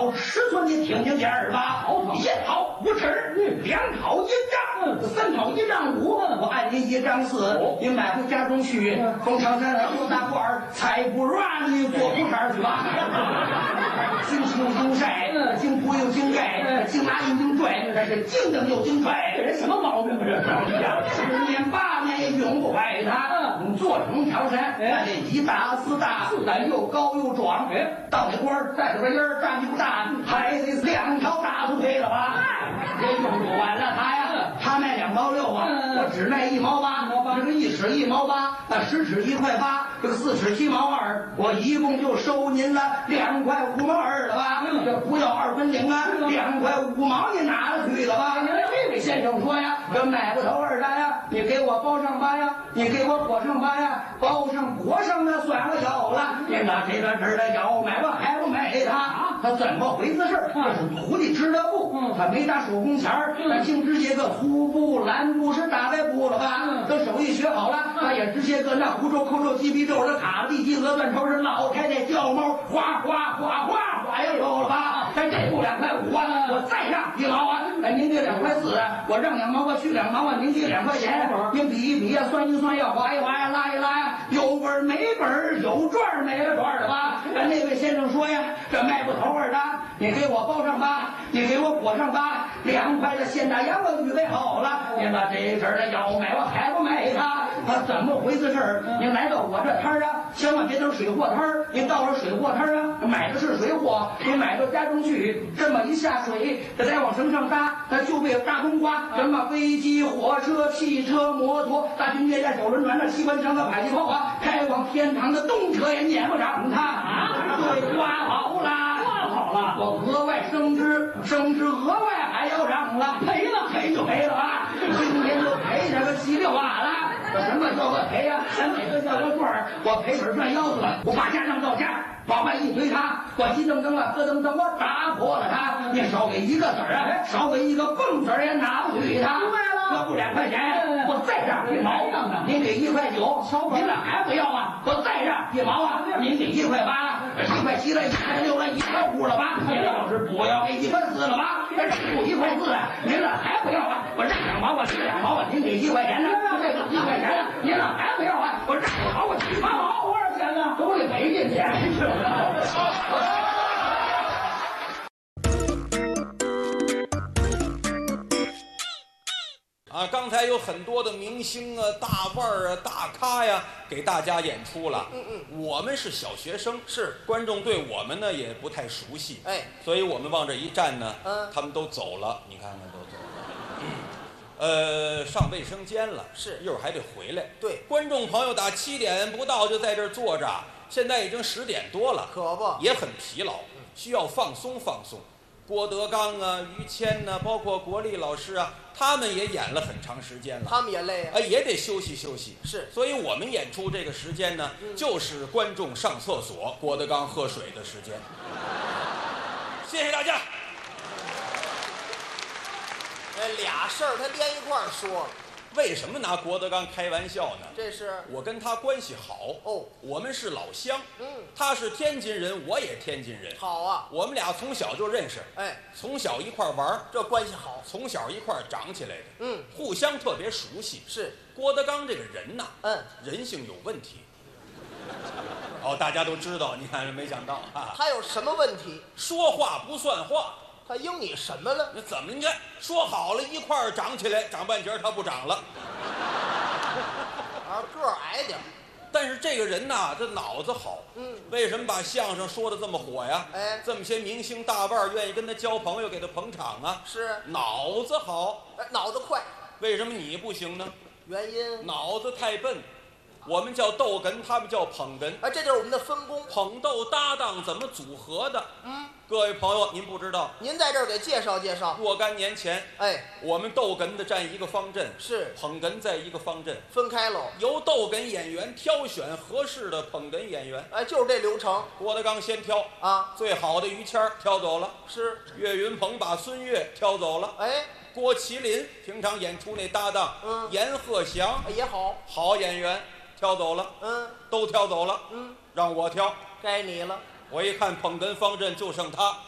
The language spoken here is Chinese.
好尺寸你听听点儿吧。一套5尺，2套1丈，3套1丈5，我按您1丈4，您买回家中去。凤长山的刘大官儿，才不软，你做不上去吧？经清经晒，经铺又经盖，经拿又经拽，这是经蹬又经拽，这人什么毛病？这是10年8年也用不坏它。做成条山，这1大4大，4大又高又壮。到那官带着个音儿，站不大，还得2条大腿配了吧？也用不完了它呀。他卖2毛6啊，我只卖1毛8。这个1尺1毛8，那10尺1块8，这个4尺7毛2，我一共就收您了2块5毛2了吧？这不要2分领啊，2块5毛你拿了去了吧？这位先生说呀，这买不头2单呀，你给我包上吧呀，你给我裹上吧呀，包上裹上那算个小了。您拿这个纸的要买吧，还不买他？他怎么回事？这是徒弟织的布，他没打手工钱儿，他净直接个粗布、蓝布是打在布了吧？这手艺学好了，他也直接个那胡诌、扣诌、鸡皮皱的卡地、鸡鹅断头是老太太叫猫，哗哗哗哗哗又有了吧？这不2块5啊，我再让1毛啊！您给2块4啊，我让2毛，我去2毛啊！您给2块钱，您比一比呀，算一算呀，划一划呀，拉一拉呀，有本没本，有赚没赚的吧？那位先生说呀，这卖不头2的，你给我包上吧，你给我裹上吧，2块的现大洋我预备好了。您把这阵儿的要买，我还不买它？他怎么回事？您来到我这摊儿啊，千万别等水货摊儿。您到了水货摊儿啊，买的是水货，您买到家中去，这么一下水，再往绳上搭，那就为大冬瓜，什么飞机、火车、汽车、摩托、大军舰、手轮船、那机关枪和迫击炮啊，开往天堂的动车也撵不上它啊！对，刮好了，我额外升职额外还要让了，赔就赔了啊！今天就赔这个稀里哗啦。什么叫个赔呀？哪个叫个赚儿？我赔本赚腰子了，我把家让到家，往外一推他，我急蹬蹬了，咯噔噔，我打破了他。你少给1个子儿啊，少给1个蹦子儿也拿不去他。这不2块钱，我再让1毛。您给1块9，您俩还不要啊？我再让1毛啊！您给1块8，1块7了，1块6了，1块5了吧？您要是不要给1块4了吧？这不1块4了，您俩还不要啊？我让2毛，我去2毛啊！您给1块钱呢？这个1块钱了，您俩还不要啊？我让2毛，我去8毛，多少钱呢？都得赔进去。 刚才有很多的明星啊、大腕儿啊、大咖呀，给大家演出了。我们是小学生， 是观众对我们呢也不太熟悉，所以我们往这一站呢，他们都走了，你看看都走了。上卫生间了， 是一会儿还得回来。 对， 观众朋友打7点不到就在这儿坐着，现在已经10点多了， 可不也很疲劳，需要放松放松。郭德纲啊、于谦呐，包括国立老师啊，他们也演了很长时间了， 他们也累啊， 也得休息休息。 是， 所以我们演出这个时间呢，就是观众上厕所、郭德纲喝水的时间。谢谢大家。 俩事儿他连一块儿说了。 为什么拿郭德纲开玩笑呢？ 这是我跟他关系好哦， 我们是老乡。他是天津人，我也天津人。 好啊， 我们俩从小就认识，从小一块玩， 这关系好， 从小一块长起来的，互相特别熟悉。 是郭德纲这个人呐，人性有问题。大家都知道，你看没想到啊， 他有什么问题？ 说话不算话。 他应你什么了？ 那怎么？你看说好了一块儿长起来，长半截他不长了， 个儿矮点。 但是这个人呐，这脑子好。为什么把相声说的这么火呀？这么些明星大腕愿意跟他交朋友，给他捧场啊。 是脑子好， 脑子快。 为什么你不行呢？ 原因脑子太笨。我们叫逗哏，他们叫捧哏。 这就是我们的分工， 捧逗搭档怎么组合的？各位朋友，您不知道， 您在这儿给介绍介绍。 若干年前，我们逗哏的站一个方阵， 是捧哏在一个方阵， 分开喽。 由逗哏演员挑选合适的捧哏演员， 就是这流程。 郭德纲先挑啊， 最好的于谦挑走了， 是岳云鹏把孙越挑走了，郭麒麟平常演出那搭档，阎鹤祥也好， 好演员。挑走了，都挑走了，让我挑， 该你了。 我一看捧哏方阵就剩他，